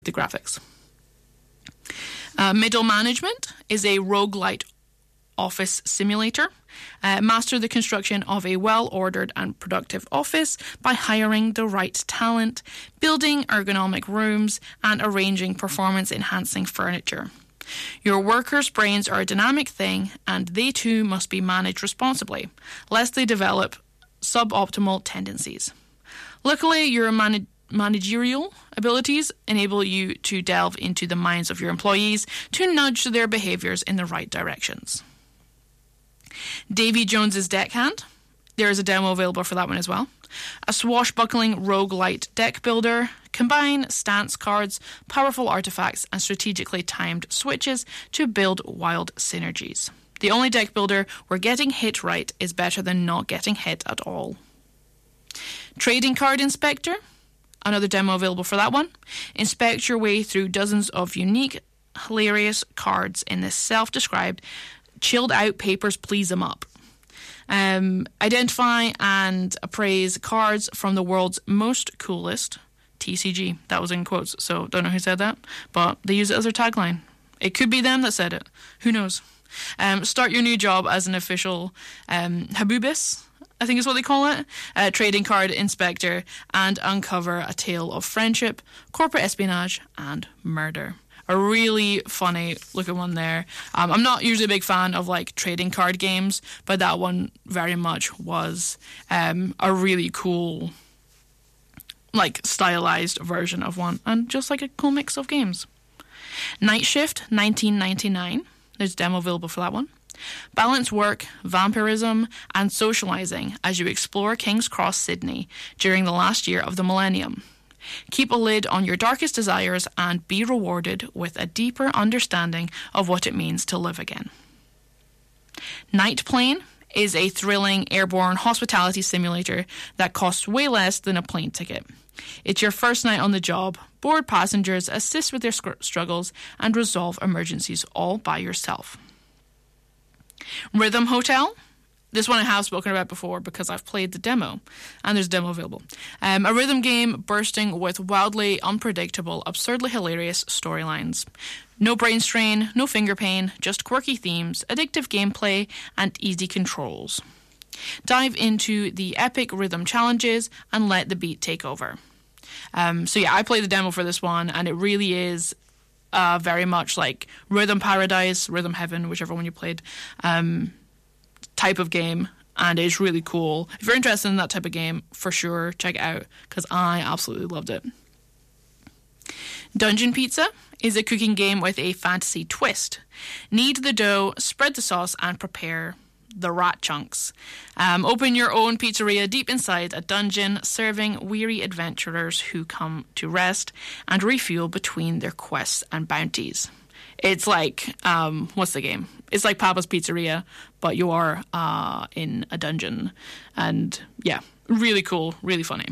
the graphics. Middle Management is a roguelite office simulator. Master the construction of a well-ordered and productive office by hiring the right talent, building ergonomic rooms, and arranging performance-enhancing furniture. Your workers' brains are a dynamic thing, and they too must be managed responsibly, lest they develop suboptimal tendencies. Luckily, your managerial abilities enable you to delve into the minds of your employees to nudge their behaviours in the right directions. Davy Jones's Deckhand. There is a demo available for that one as well. A swashbuckling roguelite deck builder. Combine stance cards, powerful artifacts, and strategically timed switches to build wild synergies. The only deck builder where getting hit right is better than not getting hit at all. Trading Card Inspector. Another demo available for that one. Inspect your way through dozens of unique, hilarious cards in this self-described chilled out papers please 'em up. Identify and appraise cards from the world's most coolest TCG. That was in quotes, so don't know who said that, but they use it as their tagline. It could be them that said it. Who knows? Start your new job as an official Habubis, I think is what they call it, trading card inspector, and uncover a tale of friendship, corporate espionage, and murder. A really funny looking one there. I'm not usually a big fan of like trading card games, but that one very much was a really cool, like stylized version of one, and just like a cool mix of games. Night Shift 1999. There's a demo available for that one. Balance work, vampirism, and socializing as you explore King's Cross, Sydney during the last year of the millennium. Keep a lid on your darkest desires and be rewarded with a deeper understanding of what it means to live again. Night Plane is a thrilling airborne hospitality simulator that costs way less than a plane ticket. It's your first night on the job. Board passengers, assist with their struggles, and resolve emergencies all by yourself. Rhythm Hotel. This one I have spoken about before because I've played the demo, and there's a demo available. A rhythm game bursting with wildly unpredictable, absurdly hilarious storylines. No brain strain, no finger pain, just quirky themes, addictive gameplay, and easy controls. Dive into the epic rhythm challenges and let the beat take over. I played the demo for this one, and it really is very much like Rhythm Paradise, Rhythm Heaven, whichever one you played, type of game, and it's really cool. If you're interested in that type of game, for sure, check it out, because I absolutely loved it. Dungeon Pizza is a cooking game with a fantasy twist. Knead the dough, spread the sauce, and prepare the rat chunks. Open your own pizzeria deep inside a dungeon, serving weary adventurers who come to rest and refuel between their quests and bounties. It's like, what's the game? It's like Papa's Pizzeria, but you are in a dungeon. And yeah, really cool, really funny.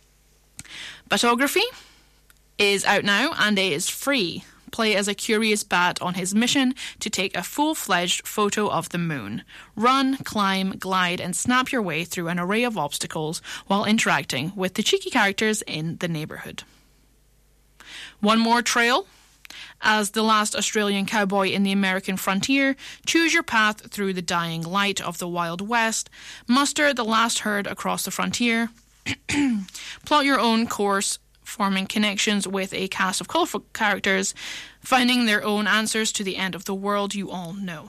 Batography is out now and it is free. Play as a curious bat on his mission to take a full-fledged photo of the moon. Run, climb, glide, and snap your way through an array of obstacles while interacting with the cheeky characters in the neighbourhood. One More Trail. As the last Australian cowboy in the American frontier, choose your path through the dying light of the Wild West, muster the last herd across the frontier, plot your own course, forming connections with a cast of colourful characters, finding their own answers to the end of the world you all know.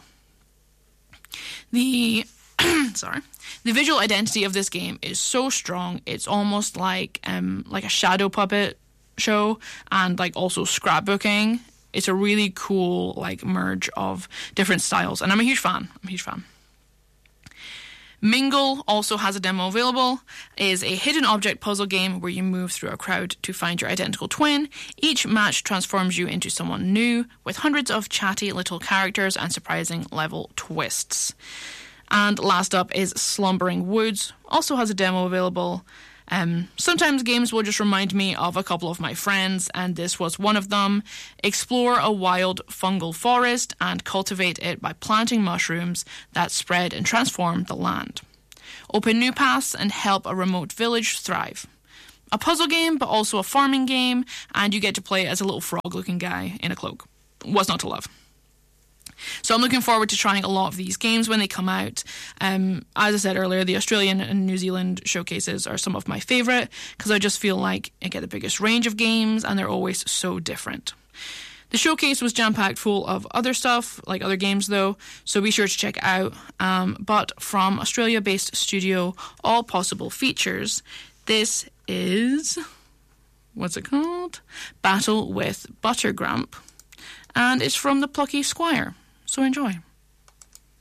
The visual identity of this game is so strong, it's almost like a shadow puppet show, and like also scrapbooking. It's a really cool like merge of different styles, and I'm a huge fan. Mingle also has a demo available. It is a hidden object puzzle game where you move through a crowd to find your identical twin. Each match transforms you into someone new, with hundreds of chatty little characters and surprising level twists. And last up is Slumbering Woods, also has a demo available. Sometimes games will just remind me of a couple of my friends, and this was one of them. Explore a wild fungal forest and cultivate it by planting mushrooms that spread and transform the land. Open new paths and help a remote village thrive. a puzzle game, but also a farming game, and you get to play as a little frog-looking guy in a cloak. What's not to love? So I'm looking forward to trying a lot of these games when they come out. As I said earlier, the Australian and New Zealand showcases are some of my favourite because I just feel like I get the biggest range of games and they're always so different. The showcase was jam-packed full of other stuff, like other games though, so be sure to check it out. But from Australia-based studio All Possible Features, this is... what's it called? Battle with Buttergrump. And it's from the Plucky Squire. So enjoy.